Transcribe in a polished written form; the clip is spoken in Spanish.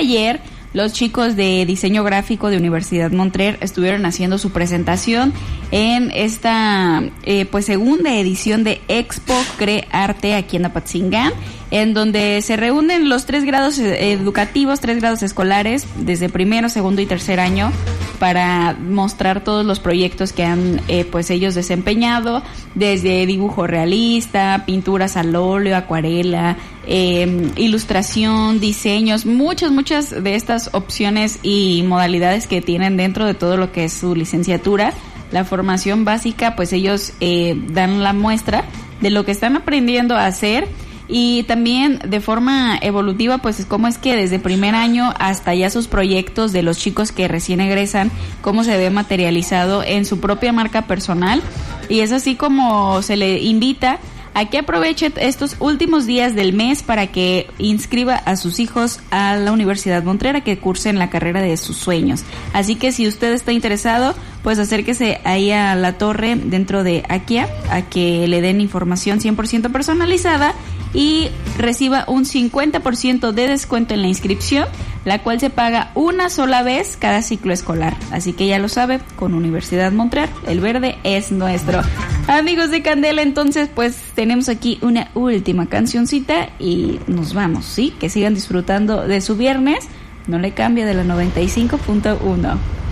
ayer los chicos de diseño gráfico de Universidad Montreal estuvieron haciendo su presentación en esta pues segunda edición de Expo Crearte aquí en Apatzingán, en donde se reúnen los 3 grados educativos, 3 grados escolares, desde primero, segundo y tercer año, para mostrar todos los proyectos que han pues ellos desempeñado, desde dibujo realista, pinturas al óleo, acuarela, ilustración, diseños, muchas de estas opciones y modalidades que tienen dentro de todo lo que es su licenciatura. La formación básica, pues ellos dan la muestra de lo que están aprendiendo a hacer, y también de forma evolutiva, pues cómo es que desde primer año hasta ya sus proyectos de los chicos que recién egresan, cómo se ve materializado en su propia marca personal. Y es así como se le invita a que aproveche estos últimos días del mes para que inscriba a sus hijos a la Universidad Montreal, a que cursen la carrera de sus sueños. Así que si usted está interesado, pues acérquese ahí a la torre dentro de Akia, a que le den información 100% personalizada y reciba un 50% de descuento en la inscripción, la cual se paga una sola vez cada ciclo escolar. Así que ya lo sabe, con Universidad Montreal, el verde es nuestro. Amigos de Candela, entonces pues tenemos aquí una última cancioncita y nos vamos, ¿sí? Que sigan disfrutando de su viernes, no le cambie de la 95.1.